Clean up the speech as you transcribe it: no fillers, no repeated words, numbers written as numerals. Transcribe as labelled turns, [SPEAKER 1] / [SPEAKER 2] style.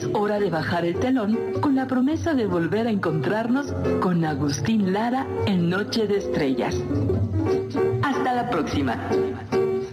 [SPEAKER 1] hora de bajar el telón con la promesa de volver a encontrarnos con Agustín Lara en Noche de Estrellas. Hasta la próxima.